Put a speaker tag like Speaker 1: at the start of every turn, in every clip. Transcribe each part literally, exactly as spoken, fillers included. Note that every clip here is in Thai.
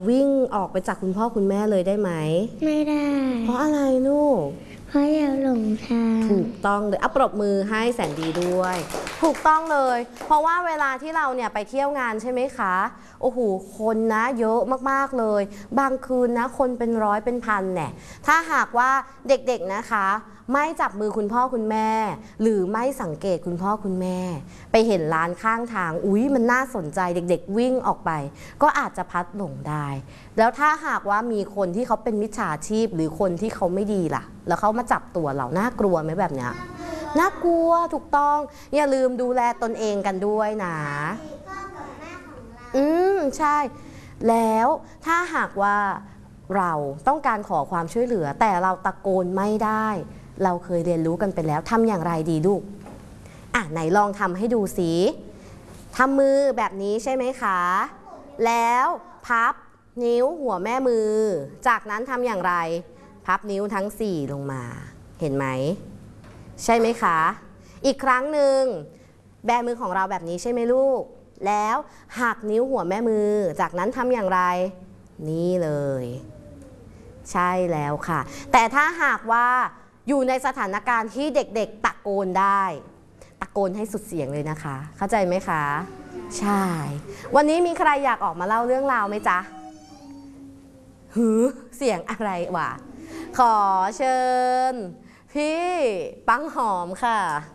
Speaker 1: วิ่งออกไปจากคุณพ่อคุณแม่เลยได้ไหม
Speaker 2: ไม่ได้
Speaker 1: เพราะอะไรลูก
Speaker 2: เพราะอยากหลงทาง
Speaker 1: ถูกต้องเลยอ่ะปรบมือให้แสนดีด้วยถูกต้องเลยเพราะว่าเวลาที่เราเนี่ยไปเที่ยวงานใช่ไหมคะโอ้โหคนนะเยอะมากๆเลยบางคืนนะคนเป็นร้อยเป็นพันเนี่ยถ้าหากว่าเด็กๆนะคะไม่จับมือคุณพ่อคุณแม่หรือไม่สังเกตคุณพ่อคุณแม่ไปเห็นร้านข้างทางอุ๊ยมันน่าสนใจเด็กๆวิ่งออกไปก็อาจจะพลัดหลงได้แล้วถ้าหากว่ามีคนที่เขาเป็นมิจฉาชีพหรือคนที่เขาไม่ดีล่ะแล้วเขามาจับตัวเราน่ากลัวไหมแบบเนี้ยน่ากลัวถูกต้องอย่าลืมดูแลตนเองกันด้วยนะอืมใช่แล้วถ้าหากว่าเราต้องการขอความช่วยเหลือแต่เราตะโกนไม่ได้เราเคยเรียนรู้กันไปแล้วทำอย่างไรดีลูกอ่ะไหนลองทำให้ดูสิทำมือแบบนี้ใช่ไหมคะแล้วพับนิ้วหัวแม่มือจากนั้นทำอย่างไรพับนิ้วทั้งสี่ลงมาเห็นไหมใช่ไหมคะอีกครั้งหนึ่งแบมือของเราแบบนี้ใช่ไหมลูกแล้วหักนิ้วหัวแม่มือจากนั้นทำอย่างไรนี่เลยใช่แล้วค่ะแต่ถ้าหากว่าอยู่ในสถานการณ์ที่เด็กๆตะโกนได้ตะโกนให้สุดเสียงเลยนะคะเข้าใจไหมคะใช่วันนี้มีใครอยากออกมาเล่าเรื่องราวไหมจ๊ะหือเสียงอะไรวะขอเชิญพี่ปังหอมค่ะ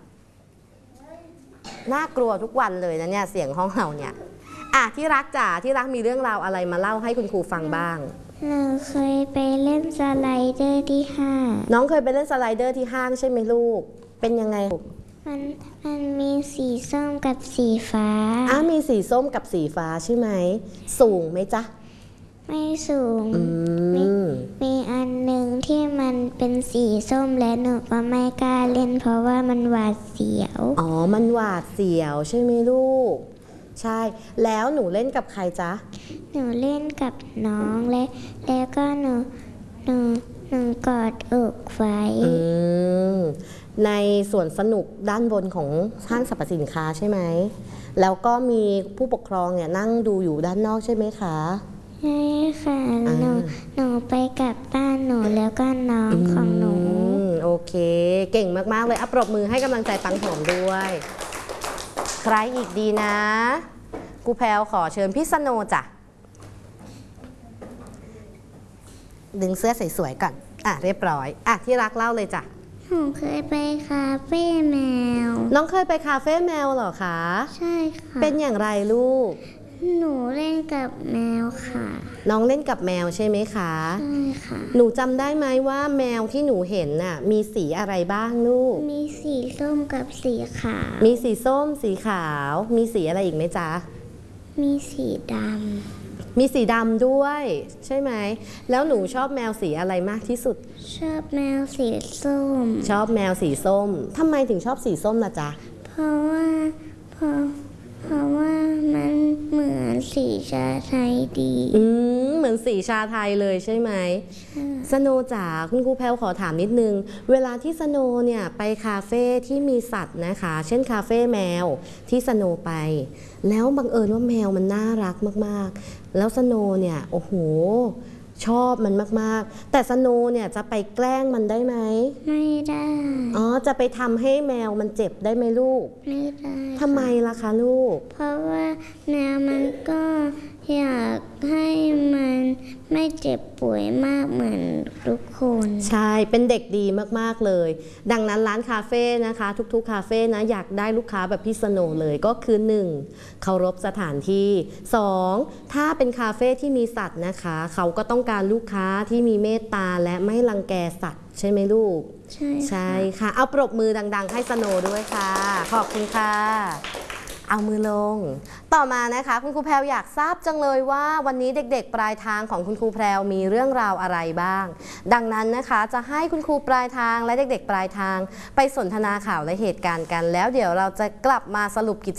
Speaker 1: น่ากลัวทุกวันเลยนะเนี่ยเสียงห้องเราเนี่ยอ่ะที่รักจ๋าที่รักมีเรื่องราวอะไรมาเล่าให้คุณครูฟังบ้าง
Speaker 2: เราเคยไปเล่นสไลเดอร์ที่ห้าง
Speaker 1: น้องเคยไปเล่นสไลเดอร์ที่ห้างใช่ไหมลูกเป็นยังไง
Speaker 2: มันมันมีสีส้มกับสีฟ้า
Speaker 1: อ่ะมีสีส้มกับสีฟ้าใช่ไหมสูงไหมจ๊ะ
Speaker 2: ไม่สูงมีมีอันหนึ่งที่มันเป็นสีส้มและหนูก็ไม่กล้าเล่นเพราะว่ามันหวาดเสียว
Speaker 1: อ๋อมันหวาดเสียวใช่ไหมลูกใช่แล้วหนูเล่นกับใครจ๊ะ
Speaker 2: หนูเล่นกับน้องและแล้วก็หนูหนูหนูกอดอกไว้
Speaker 1: ในสวนสนุกด้านบนของห้างสรรพสินค้าใช่ไหมแล้วก็มีผู้ปกครองเนี่ยนั่งดูอยู่ด้านนอกใช่ไหมคะ
Speaker 2: ใช่ค่ะหนูหนูไปกับบ้านหนูแล้วก็น้องของหนู
Speaker 1: โอเคเก่งมากๆเลยอัปรบมือให้กำลังใจปังหอมด้วยใครอีกดีนะครูแพลวขอเชิญพี่สโนจ้ะดึงเสื้อสวยๆก่อนอ่ะเรียบร้อยอ่ะที่รักเล่าเลยจ้ะ
Speaker 2: หนูเคยไปคาเฟ่แมว
Speaker 1: น้องเคยไปคาเฟ่แมวเหรอคะ
Speaker 2: ใช่ค่ะ
Speaker 1: เป็นอย่างไรลูก
Speaker 2: หนูเล่นกับแมวค่ะ
Speaker 1: น้องเล่นกับแมวใช่ไหมคะ
Speaker 2: ใช่ค่ะ
Speaker 1: หนูจำได้ไหมว่าแมวที่หนูเห็นน่ะมีสีอะไรบ้างลูก
Speaker 2: มีสีส้มกับสีขาว
Speaker 1: มีสีส้มสีขาวมีสีอะไรอีกไหมจ๊ะ
Speaker 2: มีสีด
Speaker 1: ำมีสีดำด้วยใช่ไหมแล้วหนูชอบแมวสีอะไรมากที่สุด
Speaker 2: ชอบแมวสีส้ม
Speaker 1: ชอบแมวสีส้มทำไมถึงชอบสีส้มล่ะจ๊ะ
Speaker 2: เพราะว่าเพราะเพราะว่ามันเหมือนสีชาไทยดี
Speaker 1: อืมเหมือนสีชาไทยเลยใช่ไหมสโนจ๋าคุณครูแพลวขอถามนิดนึงเวลาที่สโนเนี่ยไปคาเฟ่ที่มีสัตว์นะคะเช่นคาเฟ่แมวที่สโนไปแล้วบังเอิญว่าแมวมันน่ารักมากๆแล้วสโนเนี่ยโอ้โหชอบมันมากๆแต่สโนเนี่ยจะไปแกล้งมันได้ไหม
Speaker 2: ไม่ได้
Speaker 1: อ๋อจะไปทำให้แมวมันเจ็บได้ไหมลูก
Speaker 2: ไม่ได้
Speaker 1: ทำไมล่ะคะลูก
Speaker 2: เพราะว่าแมวมันก็อยากให้มันไม่เจ็บป่วยมากเหมือนทุกคน
Speaker 1: ใช่เป็นเด็กดีมากๆเลยดังนั้นร้านคาเฟ่นะคะทุกๆคาเฟ่นะอยากได้ลูกค้าแบบพี่สโนเลยก็คือหนึ่งเคารพสถานที่สองถ้าเป็นคาเฟ่ที่มีสัตว์นะคะเขาก็ต้องการลูกค้าที่มีเมตตาและไม่รังแกสัตว์ใช่ไหมลูก
Speaker 2: ใช่
Speaker 1: ใช่ค่ะเอาปรบมือดังๆให้สโนด้วยค่ะขอบคุณค่ะเอามือลงต่อมานะคะคุณครูแพรวอยากทราบจังเลยว่าวันนี้เด็กๆปลายทางของคุณครูแพรวมีเรื่องราวอะไรบ้างดังนั้นนะคะจะให้คุณครูปลายทางและเด็กๆปลายทางไปสนทนาข่าวและเหตุการณ์กันแล้วเดี๋ยวเราจะกลับมาสรุปกิจ